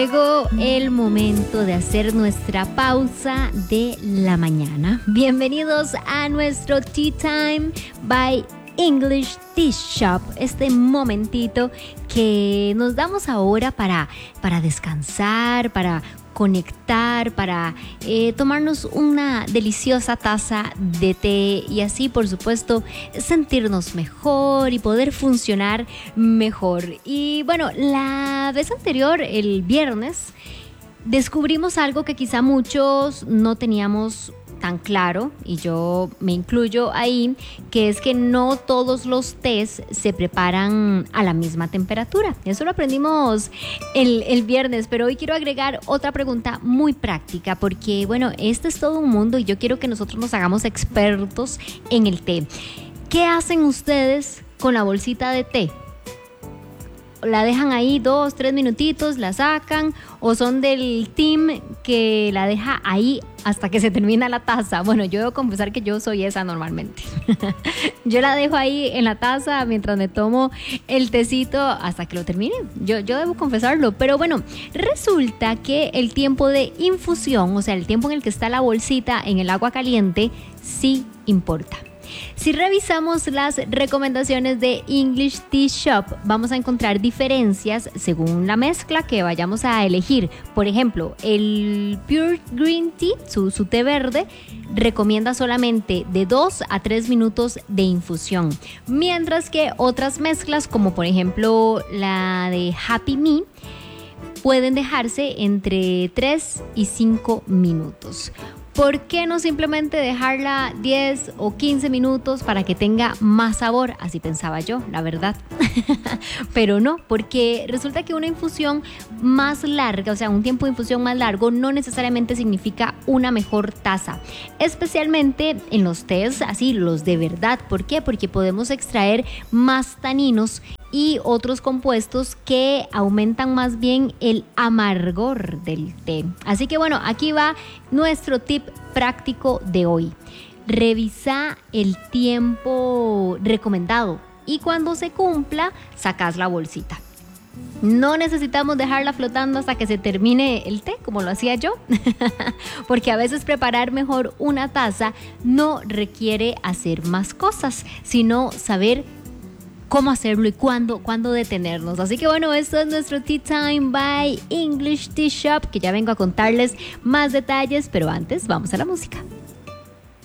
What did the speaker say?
Llegó el momento de hacer nuestra pausa de la mañana. Bienvenidos a nuestro Tea Time by English Tea Shop. Este momentito que nos damos ahora para descansar, para conectar, para tomarnos una deliciosa taza de té y así, por supuesto, sentirnos mejor y poder funcionar mejor. Y bueno, la vez anterior, el viernes, descubrimos algo que quizá muchos no teníamos tan claro, y yo me incluyo ahí, que es que no todos los tés se preparan a la misma temperatura. Eso lo aprendimos el viernes, pero hoy quiero agregar otra pregunta muy práctica, porque bueno, este es todo un mundo y yo quiero que nosotros nos hagamos expertos en el té. ¿Qué hacen ustedes con la bolsita de té? ¿La dejan ahí 2-3 minutitos, la sacan, o son del team que la deja ahí hasta que se termina la taza? Bueno, yo debo confesar que yo soy esa normalmente. Yo la dejo ahí en la taza mientras me tomo el tecito hasta que lo termine. Yo debo confesarlo. Pero bueno, resulta que el tiempo de infusión, o sea, el tiempo en el que está la bolsita en el agua caliente, sí importa. Si revisamos las recomendaciones de English Tea Shop, vamos a encontrar diferencias según la mezcla que vayamos a elegir. Por ejemplo, el Pure Green Tea, su té verde, recomienda solamente de 2 a 3 minutos de infusión, mientras que otras mezclas, como por ejemplo la de Happy Me, pueden dejarse entre 3 y 5 minutos. ¿Por qué no simplemente dejarla 10 o 15 minutos para que tenga más sabor? Así pensaba yo, la verdad. Pero no, porque resulta que una infusión más larga, o sea, un tiempo de infusión más largo, no necesariamente significa una mejor taza. Especialmente en los tés, así, los de verdad. ¿Por qué? Porque podemos extraer más taninos y otros compuestos que aumentan más bien el amargor del té. Así que bueno, aquí va nuestro tip práctico de hoy. Revisa el tiempo recomendado y cuando se cumpla, sacas la bolsita. No necesitamos dejarla flotando hasta que se termine el té, como lo hacía yo, porque a veces preparar mejor una taza no requiere hacer más cosas, sino saber cómo hacerlo y cuándo detenernos. Así que bueno, esto es nuestro Tea Time by English Tea Shop, que ya vengo a contarles más detalles, pero antes vamos a la música.